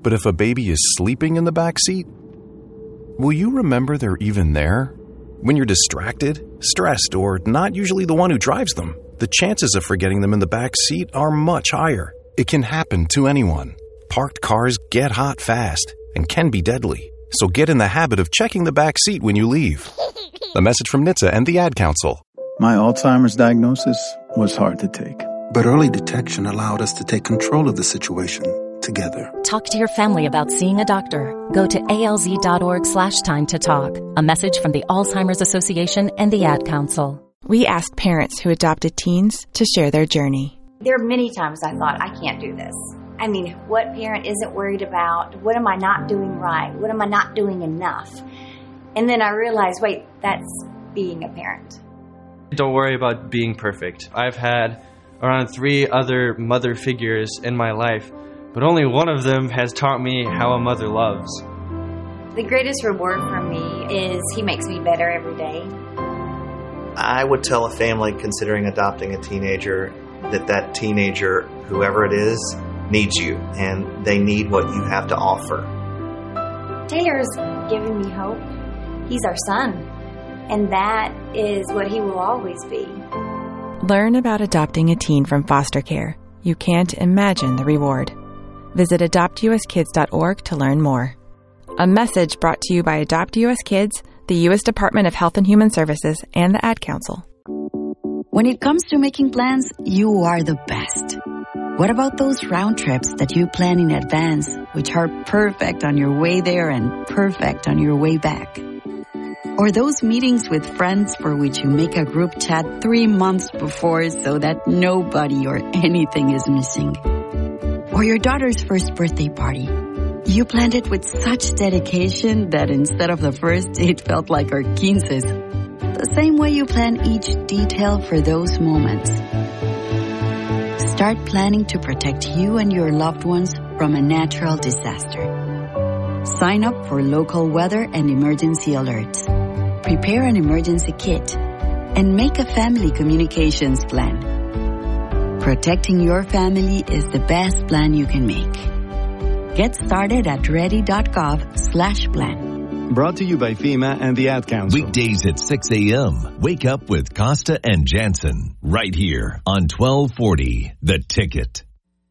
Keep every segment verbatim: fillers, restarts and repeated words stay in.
But if a baby is sleeping in the back seat, will you remember they're even there? When you're distracted, stressed, or not usually the one who drives them, the chances of forgetting them in the back seat are much higher. It can happen to anyone. Parked cars get hot fast and can be deadly. So get in the habit of checking the back seat when you leave. A message from N H T S A and the Ad Council. My Alzheimer's diagnosis was hard to take. But early detection allowed us to take control of the situation together. Talk to your family about seeing a doctor. Go to alz.org slash time to talk. A message from the Alzheimer's Association and the Ad Council. We asked parents who adopted teens to share their journey. There are many times I thought, I can't do this. I mean, what parent isn't worried about? What am I not doing right? What am I not doing enough? And then I realized, wait, that's being a parent. Don't worry about being perfect. I've had around three other mother figures in my life, but only one of them has taught me how a mother loves. The greatest reward for me is he makes me better every day. I would tell a family considering adopting a teenager that that teenager, whoever it is, needs you, and they need what you have to offer. Taylor's given me hope. He's our son, and that is what he will always be. Learn about adopting a teen from foster care. You can't imagine the reward. Visit adopt u s kids dot org to learn more. A message brought to you by Adopt U S Kids, the U S Department of Health and Human Services, and the Ad Council. When it comes to making plans, you are the best. What about those round trips that you plan in advance, which are perfect on your way there and perfect on your way back? Or those meetings with friends for which you make a group chat three months before so that nobody or anything is missing? Or your daughter's first birthday party. You planned it with such dedication that instead of the first, it felt like our quinces. The same way you plan each detail for those moments. Start planning to protect you and your loved ones from a natural disaster. Sign up for local weather and emergency alerts. Prepare an emergency kit and make a family communications plan. Protecting your family is the best plan you can make. Get started at ready.gov slash plan. Brought to you by FEMA and the Ad Council. Weekdays at six a.m. Wake up with Costa and Jansen right here on twelve forty The Ticket.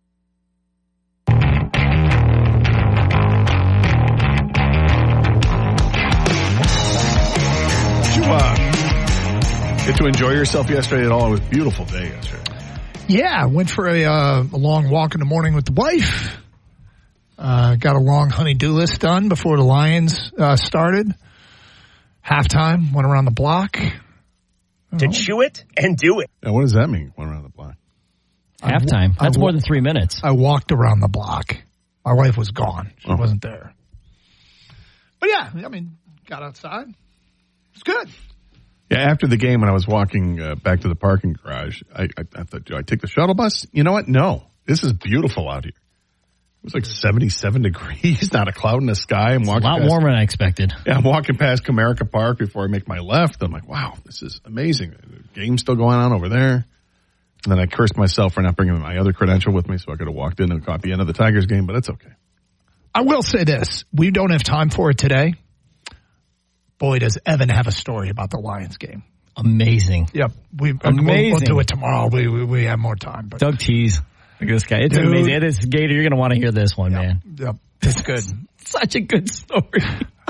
Did you uh, get to enjoy yourself yesterday at all? It was a beautiful day yesterday. Yeah, went for a, uh, a long walk in the morning with the wife. Uh, got a long honey-do list done before the Lions uh, started. Halftime, went around the block. To oh. chew it and do it. Now, what does that mean, went around the block? Halftime. That's I, more than three minutes. I walked around the block. My wife was gone. She oh. wasn't there. But, yeah, I mean, got outside. It's good. Yeah, after the game, when I was walking uh, back to the parking garage, I, I, I thought, do I take the shuttle bus? You know what? No. This is beautiful out here. It was like seventy-seven degrees, not a cloud in the sky. I'm walking a lot past, warmer than I expected. Yeah, I'm walking past Comerica Park before I make my left. I'm like, wow, this is amazing. The game's still going on over there. And then I cursed myself for not bringing my other credential with me, so I could have walked in and caught the end of the Tigers game, but it's okay. I will say this. We don't have time for it today. Boy, does Evan have a story about the Lions game. Amazing. Yep. We, Amazing. We'll, we'll do it tomorrow. We, we, we have more time. But. Doug Tease. Look at this guy. It's Dude. amazing. It is, Gator, you're going to want to hear this one, yep. man. Yep. It's good. Such a good story.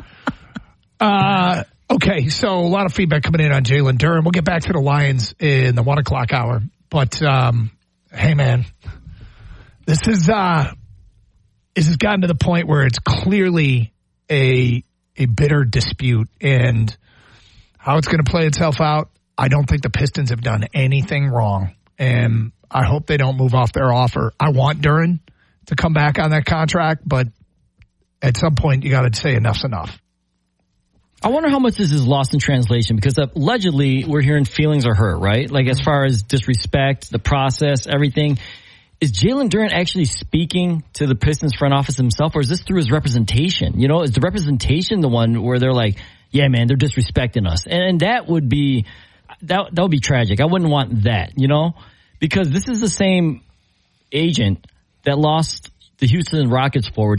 uh, okay, so a lot of feedback coming in on Jalen Duren. We'll get back to the Lions in the one o'clock hour. But, um, hey, man, this is uh, this has gotten to the point where it's clearly a a bitter dispute. And how it's going to play itself out, I don't think the Pistons have done anything wrong. And I hope they don't move off their offer. I want Duren to come back on that contract, but at some point you got to say enough's enough. I wonder how much this is lost in translation, because allegedly we're hearing feelings are hurt, right? Like as far as disrespect, the process, everything. Is Jalen Duren actually speaking to the Pistons front office himself, or is this through his representation? You know, is the representation the one where they're like, yeah, man, they're disrespecting us? And that would be, that, that would be tragic. I wouldn't want that, you know? Because this is the same agent that lost the Houston Rockets forward